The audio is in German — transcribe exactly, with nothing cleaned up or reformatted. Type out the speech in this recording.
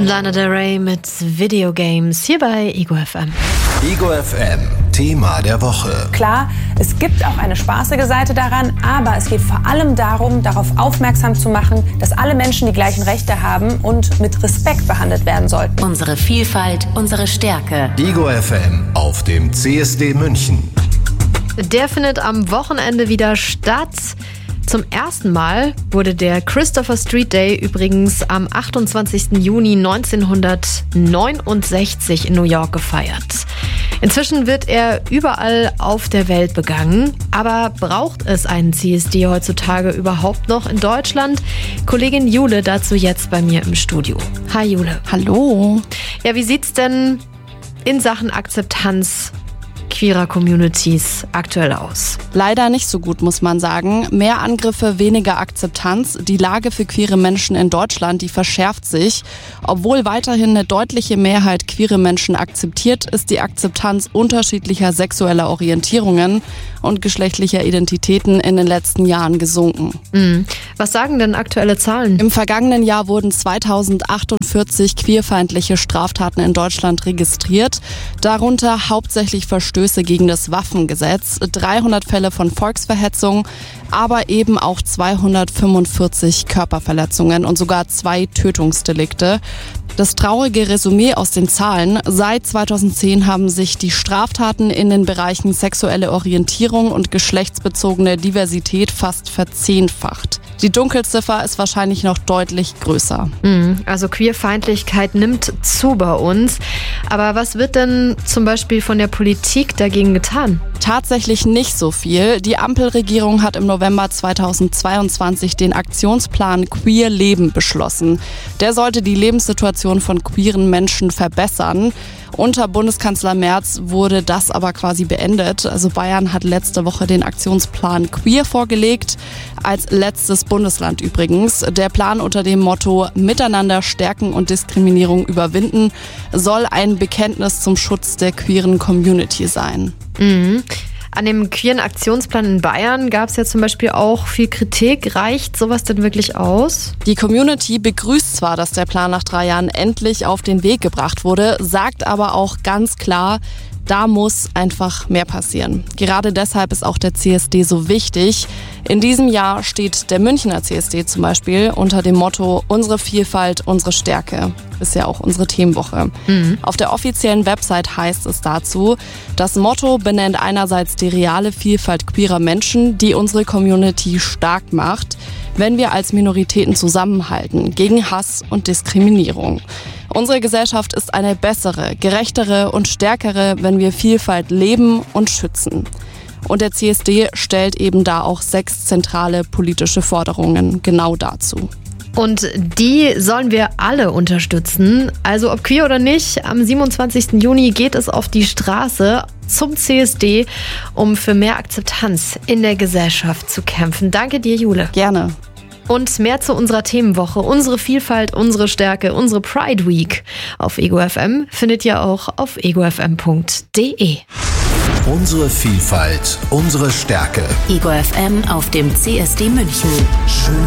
Lana Del Rey mit Videogames hier bei Ego F M. Ego F M, Thema der Woche. Klar, es gibt auch eine spaßige Seite daran, aber es geht vor allem darum, darauf aufmerksam zu machen, dass alle Menschen die gleichen Rechte haben und mit Respekt behandelt werden sollten. Unsere Vielfalt, unsere Stärke. Ego F M auf dem C S D München. Der findet am Wochenende wieder statt. Zum ersten Mal wurde der Christopher Street Day übrigens am achtundzwanzigsten Juni neunzehnhundertneunundsechzig in New York gefeiert. Inzwischen wird er überall auf der Welt begangen. Aber braucht es einen C S D heutzutage überhaupt noch in Deutschland? Kollegin Jule dazu jetzt bei mir im Studio. Hi Jule. Hallo. Ja, wie sieht's denn in Sachen Akzeptanz queerer Communities aktuell aus? Leider nicht so gut, muss man sagen. Mehr Angriffe, weniger Akzeptanz. Die Lage für queere Menschen in Deutschland, die verschärft sich. Obwohl weiterhin eine deutliche Mehrheit queere Menschen akzeptiert, ist die Akzeptanz unterschiedlicher sexueller Orientierungen und geschlechtlicher Identitäten in den letzten Jahren gesunken. Mhm. Was sagen denn aktuelle Zahlen? Im vergangenen Jahr wurden zweitausendachtundvierzig queerfeindliche Straftaten in Deutschland registriert, darunter hauptsächlich Verstöße gegen das Waffengesetz, dreihundert Fälle von Volksverhetzung, aber eben auch zweihundertfünfundvierzig Körperverletzungen und sogar zwei Tötungsdelikte. Das traurige Resümee aus den Zahlen: Seit zweitausendzehn haben sich die Straftaten in den Bereichen sexuelle Orientierung und geschlechtsbezogene Diversität fast verzehnfacht. Die Dunkelziffer ist wahrscheinlich noch deutlich größer. Also Queerfeindlichkeit nimmt zu bei uns. Aber was wird denn zum Beispiel von der Politik dagegen getan? Tatsächlich nicht so viel. Die Ampelregierung hat im November zweitausendzweiundzwanzig den Aktionsplan Queer Leben beschlossen. Der sollte die Lebenssituation von queeren Menschen verbessern. Unter Bundeskanzler Merz wurde das aber quasi beendet. Also Bayern hat letzte Woche den Aktionsplan Queer vorgelegt, als letztes Bundesland übrigens. Der Plan unter dem Motto Miteinander stärken und Diskriminierung überwinden soll ein Bekenntnis zum Schutz der queeren Community sein. Mhm. An dem queeren Aktionsplan in Bayern gab es ja zum Beispiel auch viel Kritik. Reicht sowas denn wirklich aus? Die Community begrüßt zwar, dass der Plan nach drei Jahren endlich auf den Weg gebracht wurde, sagt aber auch ganz klar, da muss einfach mehr passieren. Gerade deshalb ist auch der C S D so wichtig. In diesem Jahr steht der Münchner C S D zum Beispiel unter dem Motto Unsere Vielfalt, unsere Stärke. Ist ja auch unsere Themenwoche. Mhm. Auf der offiziellen Website heißt es dazu: Das Motto benennt einerseits die reale Vielfalt queerer Menschen, die unsere Community stark macht, wenn wir als Minoritäten zusammenhalten gegen Hass und Diskriminierung. Unsere Gesellschaft ist eine bessere, gerechtere und stärkere, wenn wir Vielfalt leben und schützen. Und der C S D stellt eben da auch sechs zentrale politische Forderungen genau dazu. Und die sollen wir alle unterstützen. Also ob queer oder nicht, am siebenundzwanzigsten Juni geht es auf die Straße zum C S D, um für mehr Akzeptanz in der Gesellschaft zu kämpfen. Danke dir, Jule. Gerne. Und mehr zu unserer Themenwoche, unsere Vielfalt, unsere Stärke, unsere Pride Week auf Ego F M findet ihr auch auf ego f m punkt d e. Unsere Vielfalt, unsere Stärke. Ego F M auf dem C S D München. Schön